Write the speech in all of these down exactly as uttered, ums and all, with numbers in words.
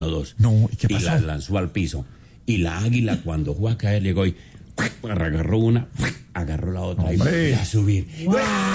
dos. No, ¿y qué pasó? Y la lanzó al piso. Y la águila, cuando fue a caer, llegó y agarró una, agarró la otra. ¡Hombre! Y a subir. ¡Wow!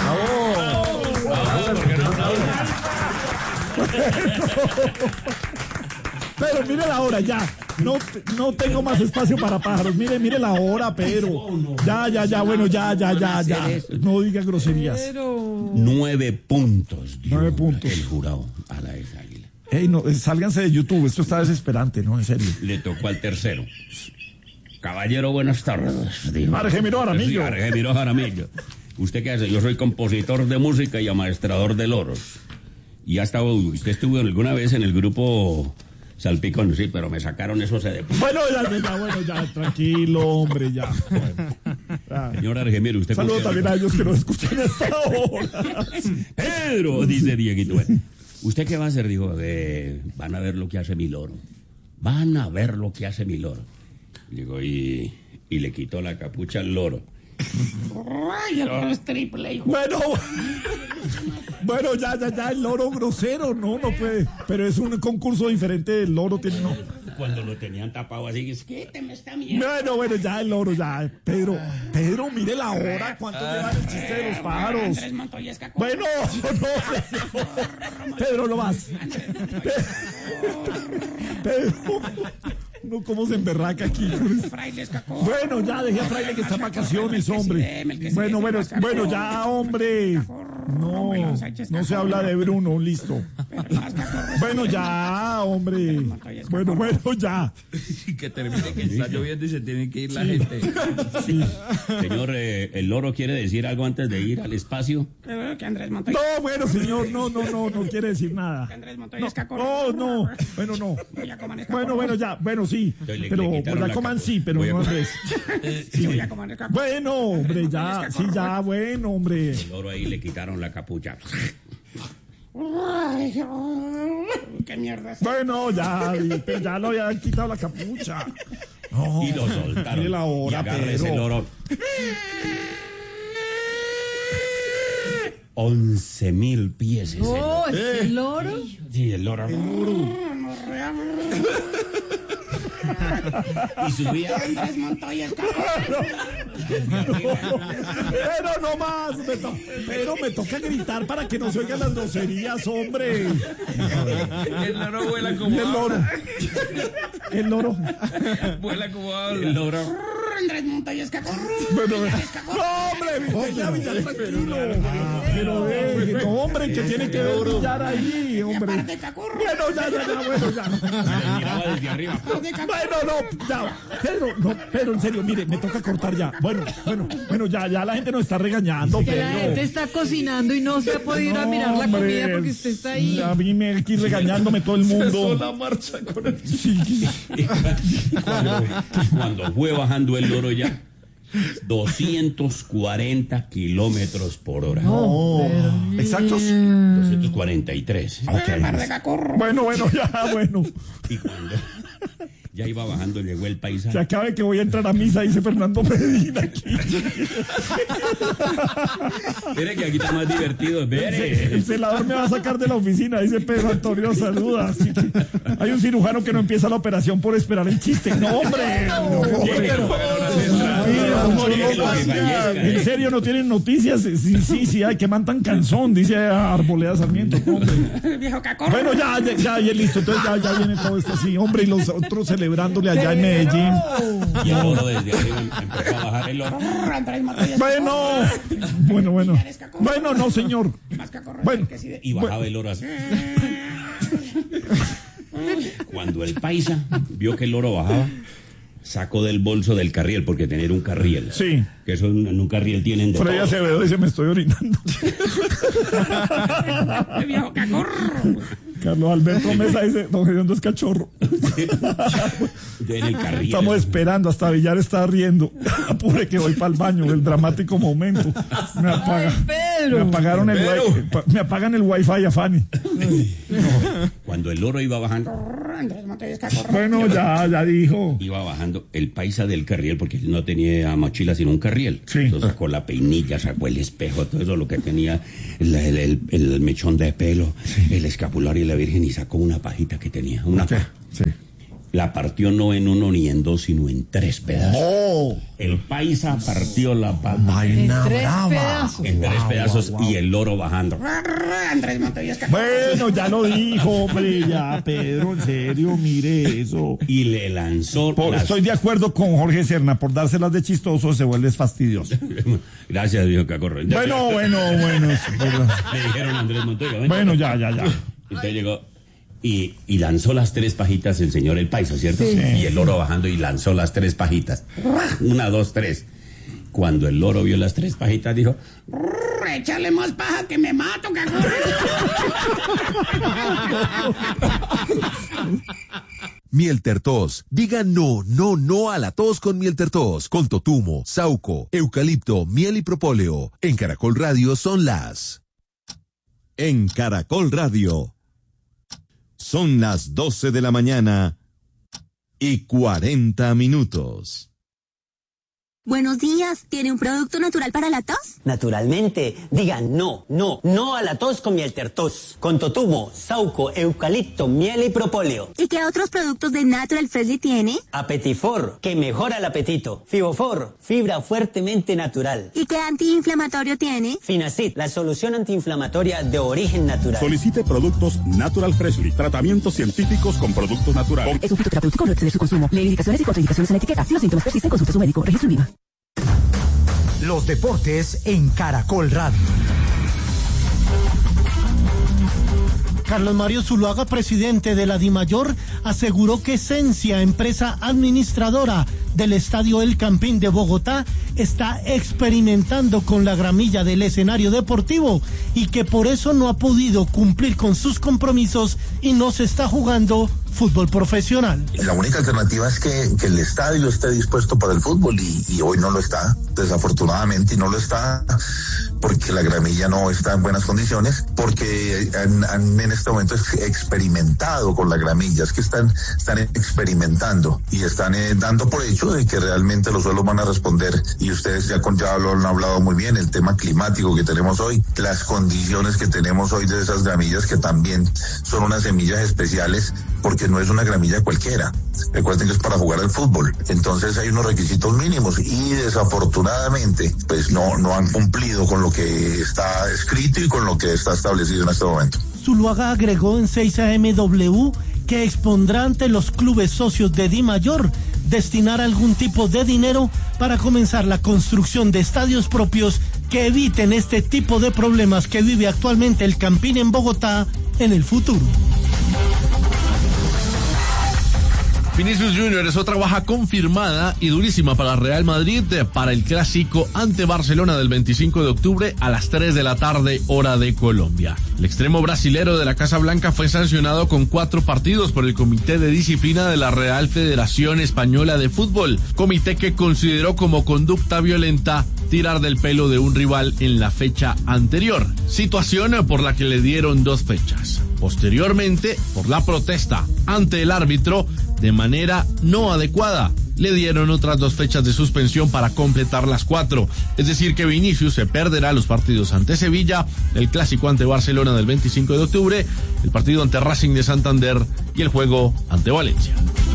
Pero mire la hora, ya. No, no tengo más espacio para pájaros. Mire, mire la hora, pero. Ya, ya, ya, bueno, ya, ya, ya, ya. No diga groserías. Pero... Nueve puntos dio Nueve puntos. el jurado a la ex águila. Ey, no, sálganse de YouTube, esto está desesperante, ¿no? En serio. Le tocó al tercero. Caballero, buenas tardes. Dijo. Argemiro Jaramillo. Sí, Argemiro Jaramillo. ¿Usted qué hace? Yo soy compositor de música y amaestrador de loros. Y hasta usted estuvo alguna vez en el grupo Salpicón, sí, pero me sacaron eso se de... Bueno, ya, ya, bueno, ya, tranquilo, hombre, ya. Bueno, ya. Señor Argemiro, usted... Saludos también a ellos que nos escuchan a esta hora. Pedro, dice Dieguito. Bueno, ¿usted qué va a hacer? Dijo, eh, van a ver lo que hace mi loro. Van a ver lo que hace mi loro. Digo, y, y le quitó la capucha al loro. Ay, el loro es triple, hijo. Bueno, bueno, ya, ya, ya, el loro grosero, no, no puede. Pero es un concurso diferente, el loro tiene, no. Cuando lo tenían tapado así, es que te me está mierda. Bueno, bueno, ya, el loro, ya. Pedro, Pedro, mire la hora, ¿cuánto lleva el chiste de los pájaros? Andrés Montoya es caco. Bueno, no, Pedro, lo vas. Pedro, no, cómo se emberraca aquí. Fraile es caco. Bueno, ya, dejé a Fraile que está en vacaciones, hombre. Bueno, bueno, bueno, ya, hombre. No, no se habla de Bruno, listo. Bueno, ya, hombre. Bueno, bueno, ya. Que termine, que está lloviendo y se tiene que ir la gente. Sí. Señor, eh, ¿el loro quiere decir algo antes de ir al espacio? Que Andrés Montoya. No, bueno, señor, no, no, no, no quiere decir nada. Que Andrés Montoya No, es caco. no, no, bueno, no. Ya coman es caco. Bueno, bueno, ya, bueno, sí. Entonces le- Pero le quitaron pues, la coman capa. sí, pero Voy a no comer. Andrés. Sí, ya coman es caco. Bueno, hombre, ya, sí, ya, bueno, hombre. El loro ahí le quitaron la capucha. Ay, qué mierda es. Bueno, ya, pues, ya lo habían quitado la capucha. No, Y lo soltaron. mire la hora, y agarra Pedro. ese loro. Once mil pies ese loro. Oh, ¿es el loro? Sí, el loro. Y subía. Andrés Montoya es caco. Pero no más, me to- pero me toca gritar para que no se oigan las groserías, hombre. El loro vuela Y como el loro. habla. El loro. Vuela como El habla. loro. Andrés Montoya es caco. Bueno, no, hombre, ya, ya, tranquilo. Pero, eh, no, hombre, que tiene que ver brillar ahí, hombre. Aparte, caco. Bueno, ya, ya, ya, bueno, ya. Le miraba desde arriba. Bueno, no, ya. Pedro, no, Pedro, en serio, mire, me toca cortar ya. Bueno, bueno, bueno, ya, ya la gente nos está regañando, Que la gente Pedro. está cocinando y no se ha podido ir a mirar la Hombre, comida porque usted está ahí. A mí me aquí regañándome todo el mundo. la marcha con el... Sí. Cuando, cuando fue bajando el loro ya, doscientos cuarenta kilómetros por hora. Oh, exactos. doscientos cuarenta y tres. Aparte, caco. Bueno, bueno, ya, bueno. Y cuando ya iba bajando, llegó el Se paisaje. acabe que voy a entrar a misa, dice Fernando Medina aquí. Mire que aquí está más divertido. El Mire. celador me va a sacar de la oficina, dice Pedro Antonio, saluda. Así que hay un cirujano que no empieza la operación por esperar el chiste. No, hombre. No, hombre. Mira, no, no, en serio, no tienen noticias. Sí, sí, sí, ay, que mandan canzón, dice Arboleda Sarmiento. Hombre. Viejo caco. Bueno, ya, ya, ya, ya, listo. Entonces ya, ya viene todo esto así, hombre, y los otros celebrándole allá en Medellín. Y el loro desde arriba empezó a bajar el loro. Andrés Montoya es Bueno, bueno, bueno. Bueno, no, señor. más caco. Bueno, Que sí de- Y bajaba el loro así. Cuando el paisa vio que el loro bajaba, sacó del bolso del carriel, porque tener un carriel. Sí. Que eso en en un carriel tienen de Freddy todo. Acevedo dice, me estoy orinando. Viejo caco. Carlos Alberto Mesa dice, don Gediondo es cachorro. En el carriel. Estamos esperando, hasta Villar está riendo. Apure que voy para el baño, el dramático momento. Me apaga. Pedro. Me apagaron el Pedro. wi- pa- me apagan el wifi a Fanny. Cuando el loro iba bajando, Andrés Montes Cacorro. Bueno, ya, ya dijo. Iba bajando el paisa del carriel, porque él no tenía mochila sino un carriel. Sí. Entonces sacó la peinilla, sacó el espejo, todo eso, lo que tenía, el, el, el, el mechón de pelo, sí. el escapulario y la virgen, y sacó una pajita que tenía, una paja. Sí. La partió no en uno ni en dos, sino en tres pedazos. Oh. El paisa partió la paja. En tres pedazos. En tres Wow, pedazos wow, wow. y el loro bajando. Andrés Montes Cacorro. Bueno, ya lo dijo, hombre, ya, Pedro, en serio, mire eso. Y le lanzó... Por- las- Estoy de acuerdo con Jorge Serna, por dárselas de chistoso se vuelve fastidioso. Gracias, dijo Cacorro. Entonces, Bueno, bueno, bueno. es verdad. le dijeron a Andrés Montoya. "Ven". Bueno, ya, ya, ya. Entonces llegó y, y lanzó las tres pajitas el señor el paisa, ¿cierto? Sí. Y el loro bajando y lanzó las tres pajitas. Una, dos, tres. Cuando el loro vio las tres pajitas, dijo... Échale más paja que me mato, Cacorro. Miel Tertos. Diga no, no, no a la tos con Miel Tertos. Con totumo, sauco, eucalipto, miel y propóleo. En Caracol Radio son las... En Caracol Radio. Son las doce de la mañana y cuarenta minutos. Buenos días, ¿tiene un producto natural para la tos? Naturalmente, digan no, no, no a la tos con Miel Tertos. Con totumo, sauco, eucalipto, miel y propóleo. ¿Y qué otros productos de Natural Freshly tiene? Apetifor, que mejora el apetito. Fibofor, fibra fuertemente natural. ¿Y qué antiinflamatorio tiene? Finacid, la solución antiinflamatoria de origen natural. Solicite productos Natural Freshly, tratamientos científicos con productos naturales. Es un fitoterapéutico, no exceder su consumo. Lee indicaciones y contraindicaciones en etiqueta. Si los síntomas persisten, consulte a su médico. Registro en Viva. Los deportes en Caracol Radio. Carlos Mario Zuluaga, presidente de la DIMAYOR, aseguró que Esencia, empresa administradora del Estadio El Campín de Bogotá, está experimentando con la gramilla del escenario deportivo y que por eso no ha podido cumplir con sus compromisos y no se está jugando fútbol profesional. La única alternativa es que, que el estadio esté dispuesto para el fútbol y, y hoy no lo está, desafortunadamente, y no lo está porque la gramilla no está en buenas condiciones, porque han, han en este momento experimentado con la gramilla, es que están, están experimentando y están eh, dando por hecho de que realmente los suelos van a responder, y ustedes ya, con, ya lo han hablado muy bien, el tema climático que tenemos hoy, las condiciones que tenemos hoy de esas gramillas que también son unas semillas especiales, porque no es una gramilla cualquiera. Recuerden que es para jugar al fútbol. Entonces hay unos requisitos mínimos y desafortunadamente pues no, no han cumplido con lo que está escrito y con lo que está establecido en este momento. Zuluaga agregó en seis A M W que expondrá ante los clubes socios de DIMAYOR destinar algún tipo de dinero para comenzar la construcción de estadios propios que eviten este tipo de problemas que vive actualmente el Campín en Bogotá en el futuro. Vinicius Junior es otra baja confirmada y durísima para Real Madrid para el clásico ante Barcelona del veinticinco de octubre a las tres de la tarde, hora de Colombia. El extremo brasilero de la Casa Blanca fue sancionado con cuatro partidos por el Comité de Disciplina de la Real Federación Española de Fútbol, comité que consideró como conducta violenta tirar del pelo de un rival en la fecha anterior, situación por la que le dieron dos fechas. Posteriormente, por la protesta ante el árbitro de manera no adecuada, le dieron otras dos fechas de suspensión para completar las cuatro. Es decir, que Vinicius se perderá los partidos ante Sevilla, el clásico ante Barcelona del veinticinco de octubre, el partido ante Racing de Santander y el juego ante Valencia.